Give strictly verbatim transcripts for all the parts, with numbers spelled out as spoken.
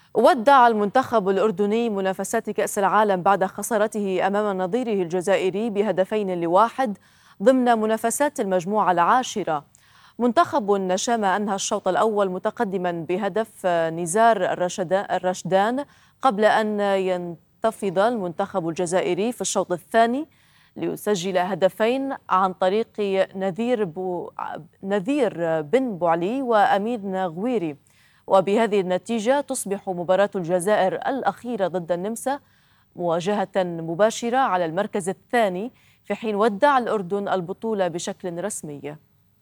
ودع المنتخب الأردني منافسات كأس العالم بعد خسارته أمام نظيره الجزائري بهدفين لواحد ضمن منافسات المجموعة العاشرة. منتخب النشامة أنهى الشوط الأول متقدما بهدف نزار الرشدان قبل أن ينتفض المنتخب الجزائري في الشوط الثاني ليسجل هدفين عن طريق نذير, بو... نذير بن بوعلي وأمين غويري. وبهذه النتيجة تصبح مباراة الجزائر الأخيرة ضد النمسا مواجهة مباشرة على المركز الثاني، في حين ودع الأردن البطولة بشكل رسمي.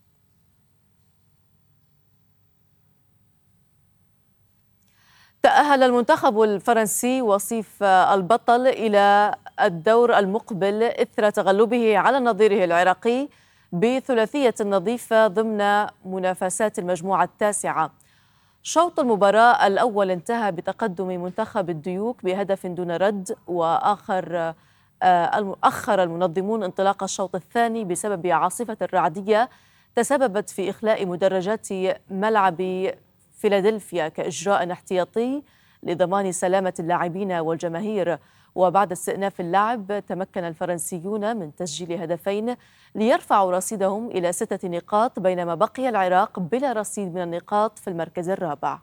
تأهل المنتخب الفرنسي وصيف البطل إلى الدور المقبل إثر تغلبه على نظيره العراقي بثلاثية نظيفة ضمن منافسات المجموعة التاسعة. شوط المباراة الأول انتهى بتقدم منتخب الديوك بهدف دون رد، وآخر أخر المنظمون انطلاق الشوط الثاني بسبب عاصفة رعدية تسببت في إخلاء مدرجات ملعب فيلادلفيا كإجراء احتياطي لضمان سلامة اللاعبين والجماهير. وبعد استئناف اللعب تمكن الفرنسيون من تسجيل هدفين ليرفعوا رصيدهم إلى ستة نقاط، بينما بقي العراق بلا رصيد من النقاط في المركز الرابع.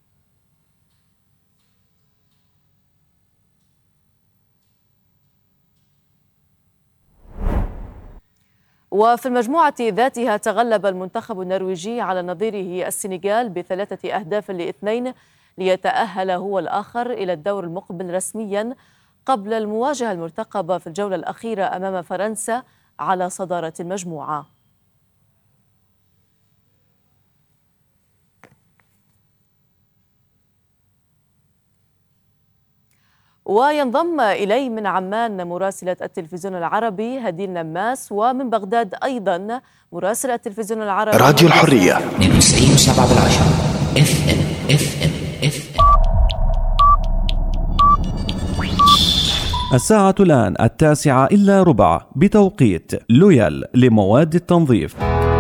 وفي المجموعة ذاتها تغلب المنتخب النرويجي على نظيره السنغال بثلاثة أهداف لاثنين ليتأهل هو الآخر إلى الدور المقبل رسميا قبل المواجهة المرتقبة في الجولة الأخيرة أمام فرنسا على صدارة المجموعة. وينضم إلي من عمان مراسلة التلفزيون العربي هديل نماس، ومن بغداد أيضا مراسلة التلفزيون العربي راديو الحرية اثنين وتسعين وسبعة بالعشرة اف ام اف ام اف ام. الساعة الآن التاسعة إلا ربع بتوقيت لويال لمواد التنظيف.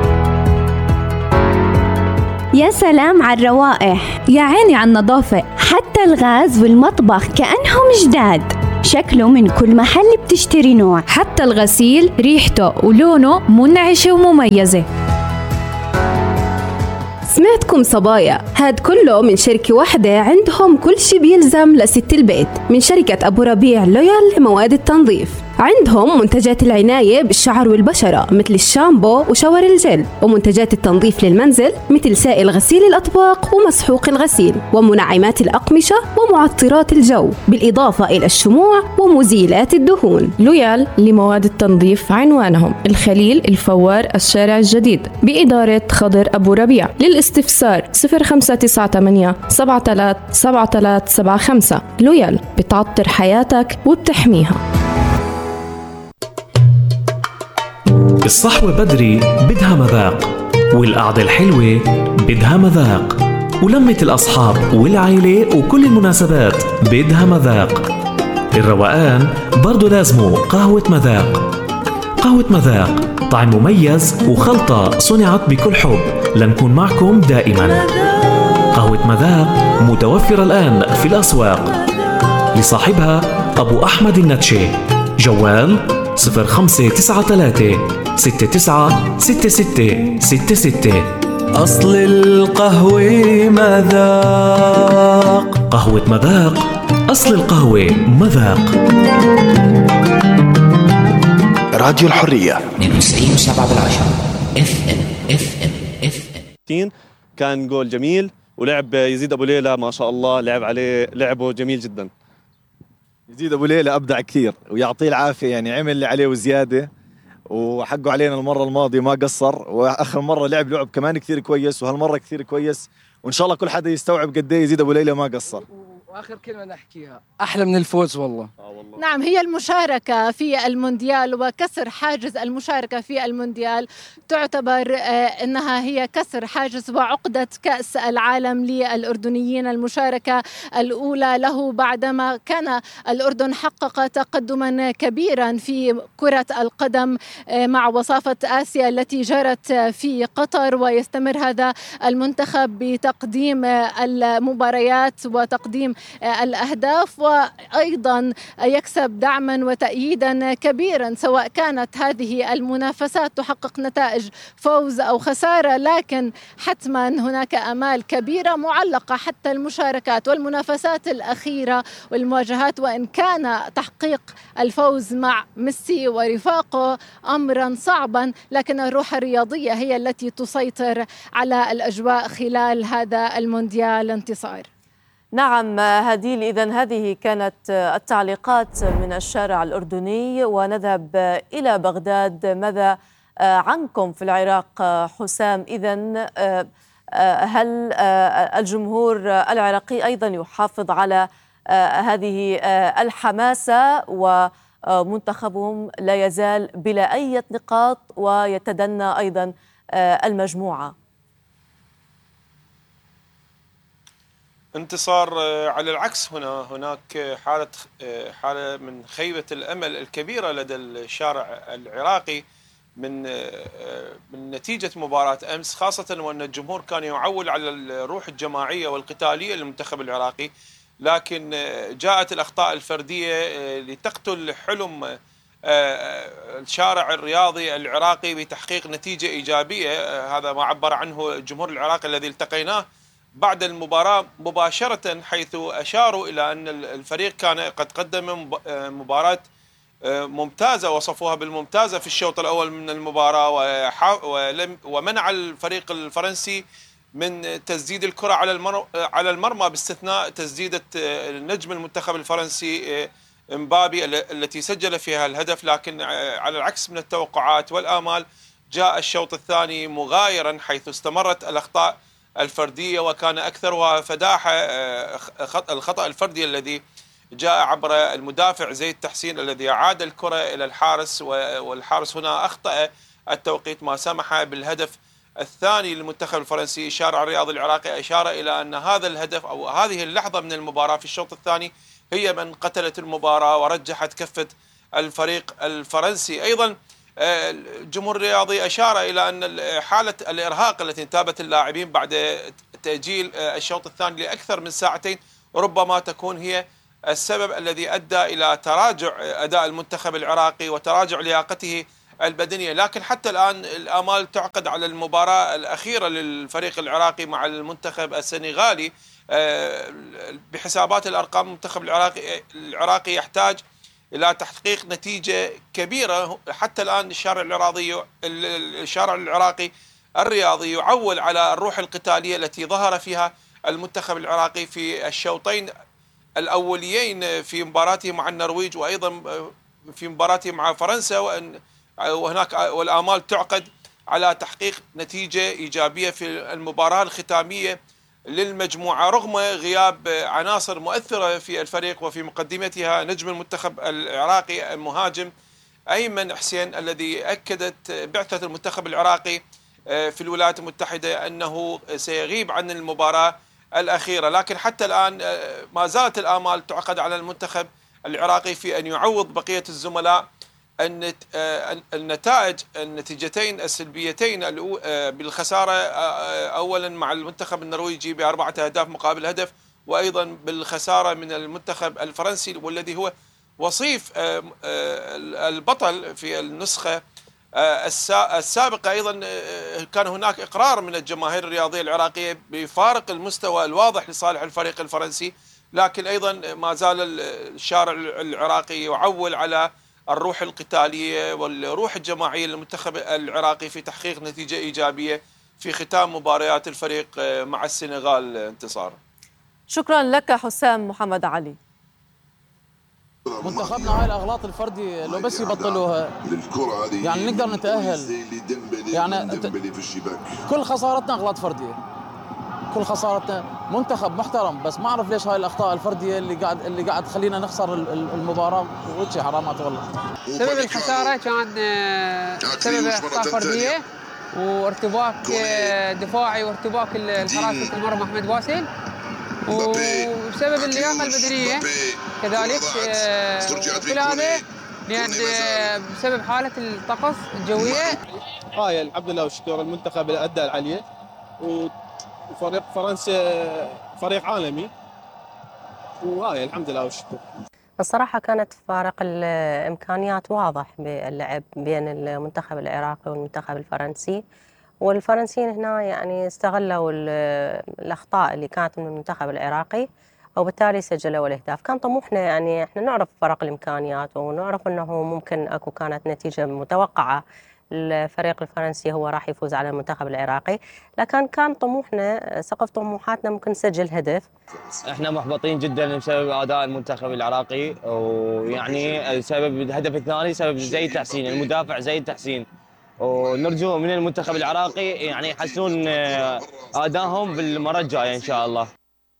يا سلام على الروائح، يا عيني على النظافة، حتى الغاز والمطبخ كأنهم جداد. شكله من كل محل بتشتري نوع، حتى الغسيل ريحته ولونه منعشة ومميزة. سمعتكم صبايا، هاد كله من شركة واحدة عندهم كل شي بيلزم لست البيت، من شركة أبو ربيع لويال لمواد التنظيف. عندهم منتجات العناية بالشعر والبشرة مثل الشامبو وشاور الجل، ومنتجات التنظيف للمنزل مثل سائل غسيل الأطباق ومسحوق الغسيل، ومنعمات الأقمشة ومعطرات الجو، بالإضافة إلى الشموع ومزيلات الدهون. لويال لمواد التنظيف عنوانهم الخليل الفوار الشارع الجديد بإدارة خضر أبو ربيع. للاستفسار صفر خمسة تسعة ثمانية سبعة ثلاثة سبعة ثلاثة سبعة خمسة. لويال بتعطر حياتك وبتحميها. الصحوة بدري بدها مذاق، والقعدة الحلوة بدها مذاق، ولمة الأصحاب والعائلة وكل المناسبات بدها مذاق. الروقان برضو لازمه قهوة مذاق. قهوة مذاق طعم مميز وخلطة صنعت بكل حب لنكون معكم دائما. قهوة مذاق متوفرة الآن في الأسواق، لصاحبها أبو أحمد النتشي. جوال صفر خمسة تسعة ثلاثة ستة تسعة ستة ستة ستة ستة. أصل القهوة مذاق. قهوة مذاق، أصل القهوة مذاق. راديو الحرية اثنين وتسعين وسبعة بالعشرة اف ام اف ام اف ام. كان جول جميل، ولعب يزيد أبو ليلى ما شاء الله لعب عليه لعبه جميل جدا. يزيد أبو ليلى أبدع كثير ويعطيه العافية، يعني عمل اللي عليه وزيادة، وحقه علينا المرة الماضية ما قصر، وآخر مرة لعب لعب كمان كثير كويس، وهالمرة كثير كويس، وإن شاء الله كل حدا يستوعب قد إيه يزيد أبو ليلى ما قصر. واخر كلمه نحكيها، احلى من الفوز والله. نعم، هي المشاركة في المونديال وكسر حاجز المشاركة في المونديال تعتبر أنها هي كسر حاجز وعقدة كأس العالم للأردنيين، المشاركة الأولى له بعدما كان الأردن حقق تقدما كبيرا في كرة القدم مع وصافة آسيا التي جرت في قطر، ويستمر هذا المنتخب بتقديم المباريات وتقديم الأهداف، وأيضا يكسب دعما وتأييدا كبيرا سواء كانت هذه المنافسات تحقق نتائج فوز أو خسارة، لكن حتما هناك آمال كبيرة معلقة حتى المشاركات والمنافسات الأخيرة والمواجهات، وإن كان تحقيق الفوز مع ميسي ورفاقه أمرا صعبا، لكن الروح الرياضية هي التي تسيطر على الأجواء خلال هذا المونديال. انتصار. نعم هديل، إذن هذه كانت التعليقات من الشارع الأردني، ونذهب إلى بغداد. ماذا عنكم في العراق حسام؟ إذن هل الجمهور العراقي أيضا يحافظ على هذه الحماسة ومنتخبهم لا يزال بلا أي نقاط ويتدنى أيضا المجموعة؟ انتصار على العكس، هنا هناك حالة حالة من خيبة الأمل الكبيرة لدى الشارع العراقي من من نتيجة مباراة أمس، خاصة وأن الجمهور كان يعول على الروح الجماعية والقتالية للمنتخب العراقي، لكن جاءت الأخطاء الفردية لتقتل حلم الشارع الرياضي العراقي بتحقيق نتيجة إيجابية. هذا ما عبر عنه الجمهور العراقي الذي التقيناه بعد المباراة مباشرة، حيث أشاروا إلى أن الفريق كان قد قدم مباراة ممتازة، وصفوها بالممتازة في الشوط الأول من المباراة، ومنع الفريق الفرنسي من تسديد الكرة على على المرمى باستثناء تسديدة نجم المنتخب الفرنسي مبابي التي سجل فيها الهدف. لكن على العكس من التوقعات والآمال جاء الشوط الثاني مغايرا، حيث استمرت الأخطاء الفردية وكان أكثرها فداحة الخطأ الفردي الذي جاء عبر المدافع زيد تحسين الذي أعاد الكرة إلى الحارس، والحارس هنا أخطأ التوقيت ما سمح بالهدف الثاني للمنتخب الفرنسي. الشارع الرياضي العراقي أشار إلى أن هذا الهدف أو هذه اللحظة من المباراة في الشوط الثاني هي من قتلت المباراة ورجحت كفة الفريق الفرنسي. أيضا الجمهور الرياضي أشار إلى أن حالة الإرهاق التي انتابت اللاعبين بعد تأجيل الشوط الثاني لأكثر من ساعتين ربما تكون هي السبب الذي أدى إلى تراجع أداء المنتخب العراقي وتراجع لياقته البدنية. لكن حتى الآن الآمال تعقد على المباراة الأخيرة للفريق العراقي مع المنتخب السنغالي. بحسابات الأرقام المنتخب العراقي العراقي يحتاج إلى تحقيق نتيجة كبيرة. حتى الآن الشارع العراقي الشارع العراقي الرياضي يعول على الروح القتالية التي ظهر فيها المنتخب العراقي في الشوطين الأوليين في مباراته مع النرويج وأيضا في مباراته مع فرنسا، وهناك والآمال تعقد على تحقيق نتيجة إيجابية في المباراة الختامية للمجموعة رغم غياب عناصر مؤثرة في الفريق، وفي مقدمتها نجم المنتخب العراقي المهاجم أيمن حسين الذي أكدت بعثة المنتخب العراقي في الولايات المتحدة أنه سيغيب عن المباراة الأخيرة. لكن حتى الآن ما زالت الآمال تعقد على المنتخب العراقي في أن يعوض بقية الزملاء النتائج النتيجتين السلبيتين بالخسارة أولا مع المنتخب النرويجي بأربعة أهداف مقابل هدف، وأيضا بالخسارة من المنتخب الفرنسي والذي هو وصيف البطل في النسخة السابقة. أيضا كان هناك إقرار من الجماهير الرياضية العراقية بفارق المستوى الواضح لصالح الفريق الفرنسي، لكن أيضا ما زال الشارع العراقي يعول على الروح القتالية والروح الجماعية للمنتخب العراقي في تحقيق نتيجة إيجابية في ختام مباريات الفريق مع السنغال. انتصار. شكرا لك حسام محمد علي. منتخبنا هاي الأغلاط الفردي لو بس يبطلوها يعني نقدر نتأهل. يعني كل خسارتنا أغلاط فردية، كل خساره منتخب محترم، بس ما اعرف ليش هاي الاخطاء الفرديه اللي قاعد اللي قاعد تخلينا نخسر المباراه، وشي حرامات والله. سبب الخساره كان سبب اخطاء فرديه وارتباك دفاعي وارتباك الحراسه المرمى احمد واسل، وبسبب اللياقه البدنيه كذلك. كل هذا لان بسبب حاله الطقس الجويه. هاي الحمد لله والشكر المنتخب ادى العاليه، وفريق فرنسا فريق عالمي، وهاي الحمد لله والشكر. الصراحة كانت فارق الإمكانيات واضح باللعب بين المنتخب العراقي والمنتخب الفرنسي، والفرنسيين هنا يعني استغلوا الأخطاء اللي كانت من المنتخب العراقي وبالتالي سجلوا الأهداف. كان طموحنا يعني احنا نعرف فرق الإمكانيات ونعرف أنه ممكن أكو كانت نتيجة متوقعة الفريق الفرنسي هو راح يفوز على المنتخب العراقي، لكن كان طموحنا سقف طموحاتنا ممكن نسجل هدف. احنا محبطين جدا بسبب اداء المنتخب العراقي، ويعني سبب الهدف الثاني سبب زيد تحسين، المدافع زيد تحسين، ونرجو من المنتخب العراقي يعني يحسنون ادائهم بالمره الجايه ان شاء الله.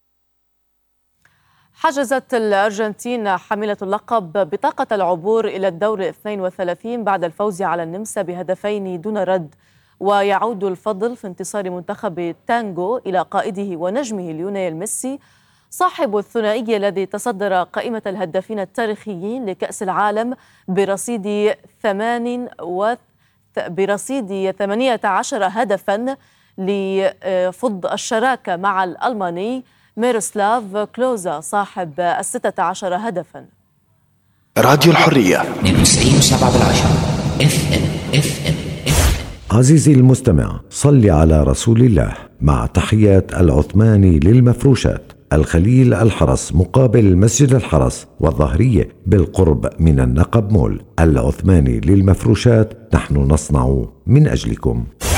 حجزت الأرجنتين حاملة اللقب بطاقة العبور إلى الدور اثنين وثلاثين بعد الفوز على النمسا بهدفين دون رد، ويعود الفضل في انتصار منتخب تانغو إلى قائده ونجمه ليونيل ميسي صاحب الثنائي الذي تصدر قائمة الهدافين التاريخيين لكأس العالم برصيد ثمان و برصيد ثمانية عشر هدفا لفض الشراكة مع الألماني ميروسلاف كلوزا صاحب الستة عشر هدفا. راديو الحرية تسعين وسبعة بالعشرة اف ام اف ام اف عزيزي المستمع، صل على رسول الله. مع تحيات العثماني للمفروشات، الخليل الحرس مقابل مسجد الحرس والظهرية بالقرب من النقب مول. العثماني للمفروشات، نحن نصنع من أجلكم.